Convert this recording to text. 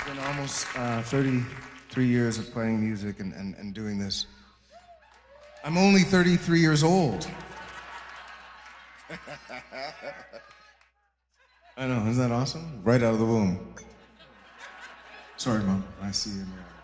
been almost 33 years of playing music and doing this. I'm only 33 years old. I know, isn't that awesome? Right out of the womb. Sorry, Mom. I see you in the